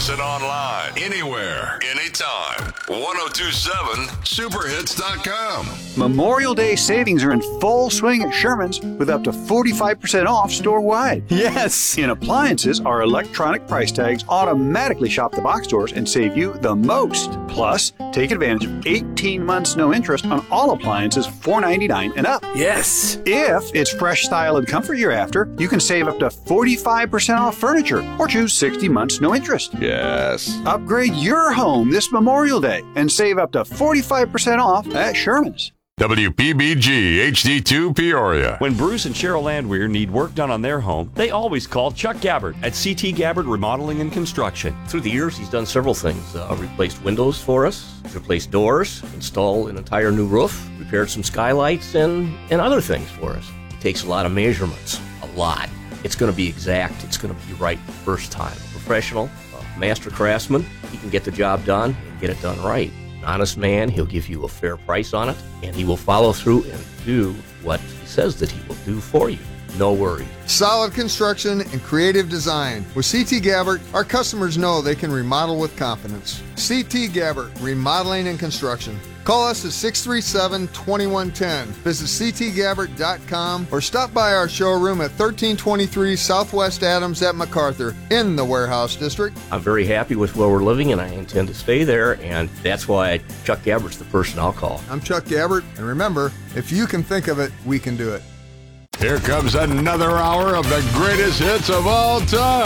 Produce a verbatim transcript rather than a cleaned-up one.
Listen online, anywhere, anytime. ten twenty-seven super hits dot com. Memorial Day savings are in full swing at Sherman's with up to forty-five percent off store-wide. Yes! In appliances, our electronic price tags automatically shop the box stores and save you the most. Plus, take advantage of eighteen months no interest on all appliances four ninety-nine and up. Yes! If it's fresh style and comfort you're after, you can save up to forty-five percent off furniture or choose sixty months no interest. Yes. Upgrade your home this Memorial Day and save up to forty-five percent off at Sherman's. W P B G H D two Peoria. When Bruce and Cheryl Landwehr need work done on their home, they always call Chuck Gabbard at C T Gabbard Remodeling and Construction. Through the years, he's done several things. Uh, replaced windows for us, replaced doors, installed an entire new roof, repaired some skylights, and, and other things for us. He takes a lot of measurements, a lot. It's going to be exact. It's going to be right the first time. Professional, uh, master craftsman, he can get the job done and get it done right. Honest man, he'll give you a fair price on it, and he will follow through and do what he says that he will do for you. No worries. Solid construction and creative design. With C T Gabbert, our customers know they can remodel with confidence. C T Gabbert, Remodeling and Construction. Call us at six three seven, two one one zero. Visit c t gabbert dot com or stop by our showroom at thirteen twenty-three Southwest Adams at MacArthur in the Warehouse District. I'm very happy with where we're living, and I intend to stay there, and that's why Chuck Gabbert's the person I'll call. I'm Chuck Gabbert, and remember, if you can think of it, we can do it. Here comes another hour of the greatest hits of all time.